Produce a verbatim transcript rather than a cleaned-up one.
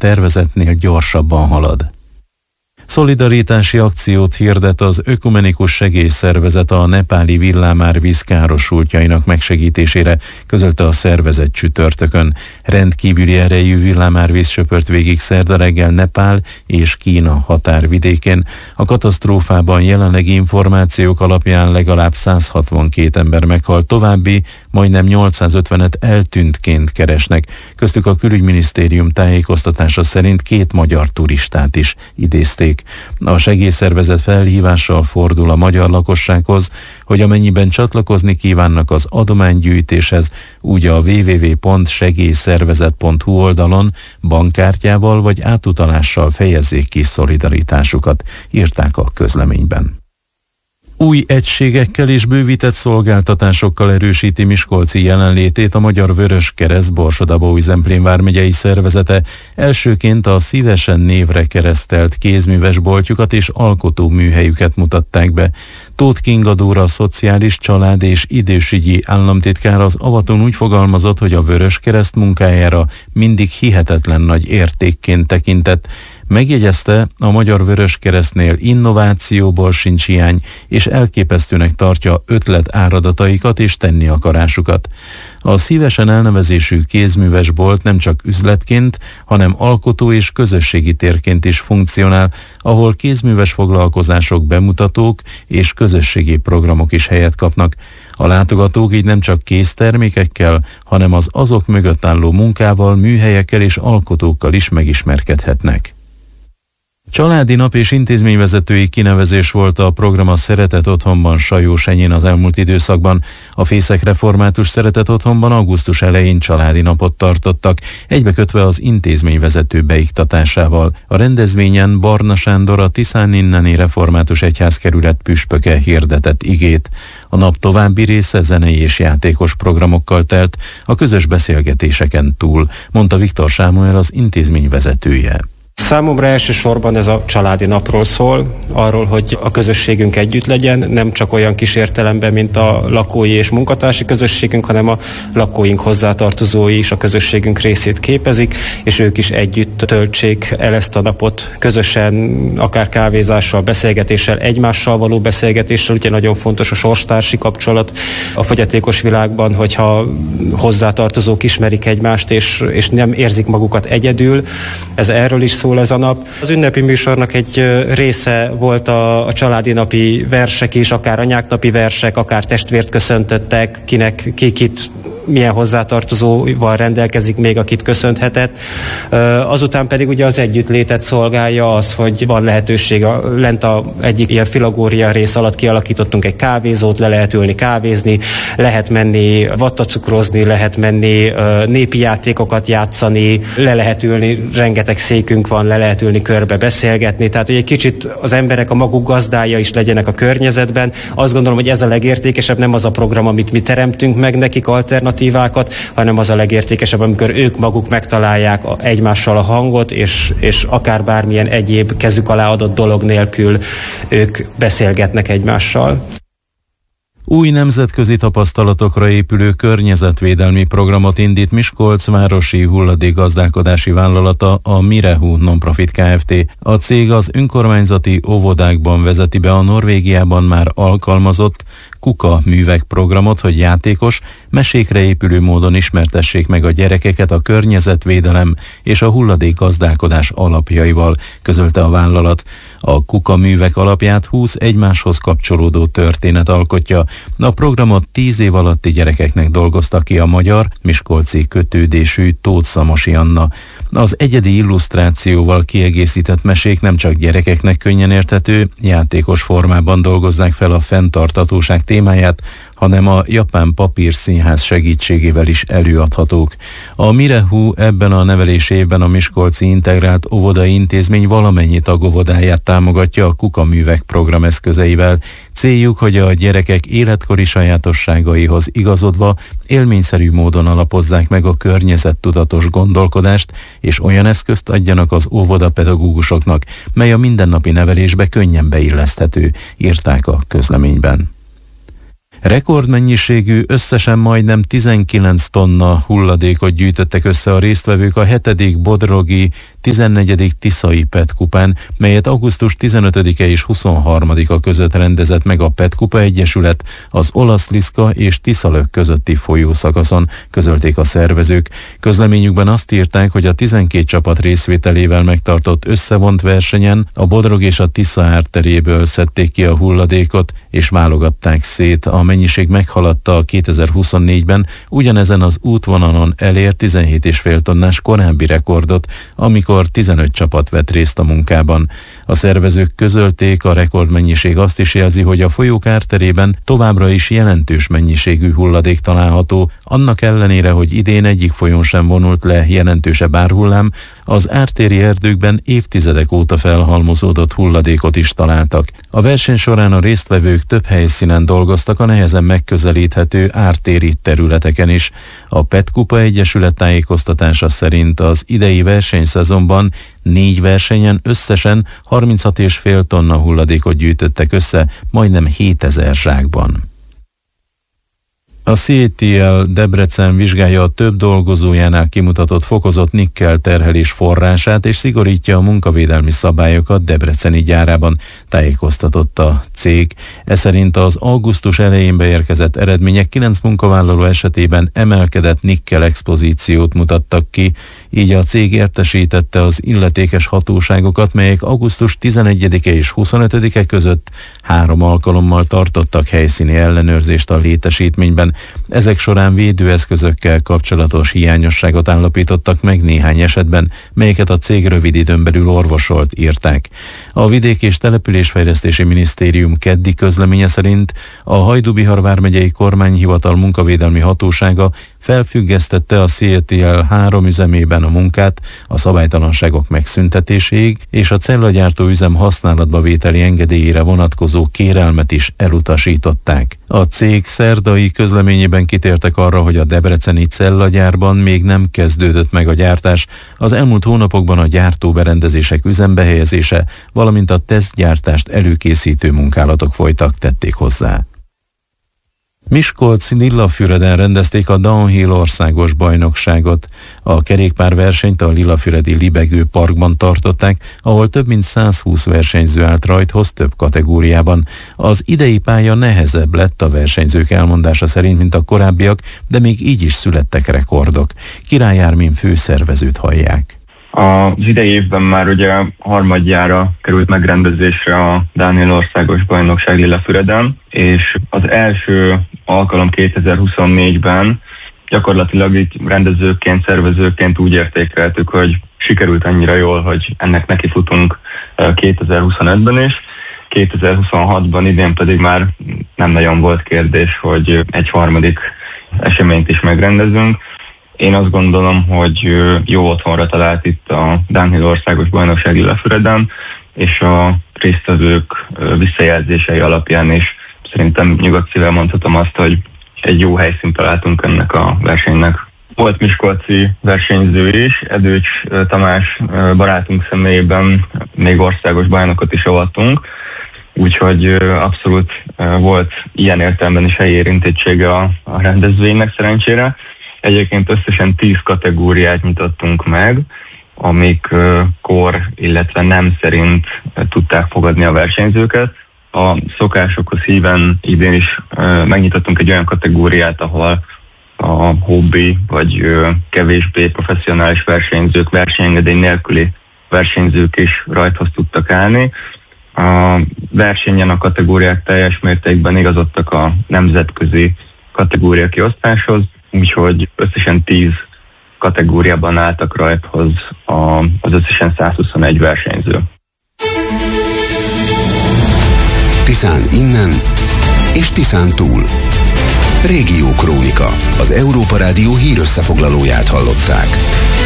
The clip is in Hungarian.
tervezetnél gyorsabban halad. Szolidaritási akciót hirdet az Ökumenikus Segélyszervezet a nepáli villámárvíz károsultjainak megsegítésére, közölte a szervezet csütörtökön. Rendkívüli erejű villámárvíz söpört végig szerda reggel Nepál és Kína határvidékén. A katasztrófában jelenlegi információk alapján legalább száz hatvankét ember meghalt, további majdnem nyolcszázötvenet eltűntként keresnek. Köztük a külügyminisztérium tájékoztatása szerint két magyar turistát is idézték. A segélyszervezet felhívással fordul a magyar lakossághoz, hogy amennyiben csatlakozni kívánnak az adománygyűjtéshez, úgy a double-u double-u double-u pont segélyszervezet pont hu oldalon bankkártyával vagy átutalással fejezzék ki szolidaritásukat, írták a közleményben. Új egységekkel és bővített szolgáltatásokkal erősíti Miskolci jelenlétét a Magyar Vöröskereszt Borsod-Abaúj-Zemplén vármegyei szervezete. Elsőként a szívesen névre keresztelt kézművesboltjukat és alkotóműhelyüket mutatták be. Tóth Kinga Dóra, a Szociális, Család és Idősügyi államtitkár az Avaton úgy fogalmazott, hogy a Vöröskereszt munkájára mindig hihetetlen nagy értékként tekintett. Megjegyezte, a Magyar Vöröskeresztnél innovációból sincs hiány, és elképesztőnek tartja ötlet áradataikat és tenni akarásukat. A szívesen elnevezésű kézművesbolt nem csak üzletként, hanem alkotó és közösségi térként is funkcionál, ahol kézműves foglalkozások, bemutatók és közösségi programok is helyet kapnak. A látogatók így nem csak kéztermékekkel, hanem az azok mögött álló munkával, műhelyekkel és alkotókkal is megismerkedhetnek. Családi nap és intézményvezetői kinevezés volt a program a Szeretet Otthonban Sajósenyén az elmúlt időszakban. A Fészek Református Szeretet Otthonban augusztus elején családi napot tartottak, egybekötve az intézményvezető beiktatásával. A rendezvényen Barna Sándor, a Tiszáninneni Református Egyházkerület püspöke hirdetett igét. A nap további része zenei és játékos programokkal telt, a közös beszélgetéseken túl, mondta Viktor Sámuel, az intézmény vezetője. Számomra elsősorban ez a családi napról szól, arról, hogy a közösségünk együtt legyen, nem csak olyan kis értelemben, mint a lakói és munkatársi közösségünk, hanem a lakóink hozzátartozói is a közösségünk részét képezik, és ők is együtt töltsék el ezt a napot közösen, akár kávézással, beszélgetéssel, egymással való beszélgetéssel. Ugye nagyon fontos a sorstársi kapcsolat a fogyatékos világban, hogyha hozzátartozók ismerik egymást, és, és nem érzik magukat egyedül. Ez erről is szól ez a nap. Az ünnepi műsornak egy része volt a, a családi napi versek is, akár anyáknapi versek, akár testvért köszöntöttek, kinek kikit milyen hozzátartozóval rendelkezik még, akit köszönhetett. Azután pedig ugye az együttlétet szolgálja az, hogy van lehetőség, a, lent a egyik ilyen filagória rész alatt kialakítottunk egy kávézót, le lehet ülni kávézni, lehet menni vattacukrozni, lehet menni népi játékokat játszani, le lehet ülni, rengeteg székünk van, le lehet ülni körbe beszélgetni, tehát hogy egy kicsit az emberek a maguk gazdája is legyenek a környezetben. Azt gondolom, hogy ez a legértékesebb, nem az a program, amit mi teremtünk meg nekik alternatívákat, hanem az a legértékesebb, amikor ők maguk megtalálják egymással a hangot, és, és akár bármilyen egyéb kezük alá adott dolog nélkül ők beszélgetnek egymással. Új nemzetközi tapasztalatokra épülő környezetvédelmi programot indít Miskolc városi hulladékgazdálkodási vállalata, a Mirehu Nonprofit Kft. A cég az önkormányzati óvodákban vezeti be a Norvégiában már alkalmazott Kuka művek programot, hogy játékos, mesékre épülő módon ismertessék meg a gyerekeket a környezetvédelem és a hulladékgazdálkodás alapjaival, közölte a vállalat. A Kuka művek alapját húsz egymáshoz kapcsolódó történet alkotja. A programot tíz év alatti gyerekeknek dolgozta ki a magyar, miskolci kötődésű Tóth Szamosi Anna. Az egyedi illusztrációval kiegészített mesék nem csak gyerekeknek könnyen érthető, játékos formában dolgozzák fel a fenntarthatóság témáját, hanem a japán papírszínház segítségével is előadhatók. A Mirehu ebben a nevelési évben a Miskolci Integrált Óvodai Intézmény valamennyi tagóvodáját támogatja a Kuka művek program eszközeivel. Céljuk, hogy a gyerekek életkori sajátosságaihoz igazodva élményszerű módon alapozzák meg a környezettudatos gondolkodást, és olyan eszközt adjanak az óvodapedagógusoknak, mely a mindennapi nevelésbe könnyen beilleszthető, írták a közleményben. Rekordmennyiségű, összesen majdnem tizenkilenc tonna hulladékot gyűjtöttek össze a résztvevők a hetedik bodrogi tizennegyedik Tiszai Pet Kupán, melyet augusztus tizenötödike és huszonharmadika között rendezett meg a Pet Kupa Egyesület az Olaszliszka és Tiszalök közötti folyószakaszon, közölték a szervezők. Közleményükben azt írták, hogy a tizenkét csapat részvételével megtartott összevont versenyen a Bodrog és a Tisza árteréből szedték ki a hulladékot és válogatták szét. A mennyiség meghaladta a kétezer-huszonnégyben ugyanezen az útvonalon elért tizenhét egész öt tonnás korábbi rekordot, amikor tizenöt csapat vett részt a munkában. A szervezők közölték, a rekordmennyiség azt is jelzi, hogy a folyók árterében továbbra is jelentős mennyiségű hulladék található, annak ellenére, hogy idén egyik folyón sem vonult le jelentősebb árhullám, az ártéri erdőkben évtizedek óta felhalmozódott hulladékot is találtak. A verseny során a résztvevők több helyszínen dolgoztak a nehezen megközelíthető ártéri területeken is. A Pet Kupa Egyesület tájékoztatása szerint az idei versenyszezonban négy versenyen összesen harminchat egész öt tonna hulladékot gyűjtöttek össze, majdnem hétezer zsákban. A cé té el Debrecen vizsgálja a több dolgozójánál kimutatott fokozott nikkel terhelés forrását és szigorítja a munkavédelmi szabályokat Debreceni gyárában, tájékoztatott a cég. Ez szerint az augusztus elején beérkezett eredmények kilenc munkavállaló esetében emelkedett nikkel expozíciót mutattak ki, így a cég értesítette az illetékes hatóságokat, melyek augusztus tizenegyedike és huszonötödike között három alkalommal tartottak helyszíni ellenőrzést a létesítményben. Ezek során védőeszközökkel kapcsolatos hiányosságot állapítottak meg néhány esetben, melyeket a cég rövid időn belül orvosolt, írták. A Vidék- és Településfejlesztési Minisztérium keddi közleménye szerint a Hajdú-Bihar vármegyei kormányhivatal munkavédelmi hatósága felfüggesztette a cé té el három üzemében a munkát a szabálytalanságok megszüntetéséig, és a cellagyártó üzem használatba vételi engedélyére vonatkozó kérelmet is elutasították. A cég szerdai közleményében kitértek arra, hogy a debreceni cellagyárban még nem kezdődött meg a gyártás, az elmúlt hónapokban a gyártóberendezések üzembe helyezése, valamint a tesztgyártást előkészítő munkálatok folytak, tették hozzá. Miskolc-Lillafüreden rendezték a Downhill országos bajnokságot. A kerékpárversenyt a Lillafüredi Libegő Parkban tartották, ahol több mint százhúsz versenyző állt rajthoz több kategóriában. Az idei pálya nehezebb lett a versenyzők elmondása szerint, mint a korábbiak, de még így is születtek rekordok. Király Ármin főszervezőt hallják. Az idei évben már ugye harmadjára került megrendezésre a Downhill országos bajnokság Lillafüreden, és az első alkalom kétezer-huszonnégyben gyakorlatilag itt rendezőként, szervezőként úgy értékeltük, hogy sikerült annyira jól, hogy ennek nekifutunk kétezer-huszonötben is. kétezer-huszonhatban idén pedig már nem nagyon volt kérdés, hogy egy harmadik eseményt is megrendezünk. Én azt gondolom, hogy jó otthonra talált itt a Downhill országos bajnokság Lillafüreden, és a résztvevők visszajelzései alapján is szerintem nyugodt szívvel mondhatom azt, hogy egy jó helyszínt találtunk ennek a versenynek. Volt miskolci versenyző is, Edőcs Tamás barátunk személyében még országos bajnokot is avattunk, úgyhogy abszolút volt ilyen értelemben is helyi érintettsége a, a rendezvénynek szerencsére. Egyébként összesen tíz kategóriát nyitottunk meg, amik kor, illetve nem szerint tudták fogadni a versenyzőket. A szokásokhoz híven idén is megnyitottunk egy olyan kategóriát, ahol a hobbi vagy kevésbé professzionális versenyzők, versenyengedély nélküli versenyzők is rajthoz tudtak állni. A versenyen a kategóriák teljes mértékben igazodtak a nemzetközi kategória kiosztáshoz, úgyhogy összesen tíz kategóriában álltak rajthoz az összesen százhuszonegy versenyző. Tiszán innen és Tiszán túl. Régió Krónika, az Európa Rádió hírösszefoglalóját hallották.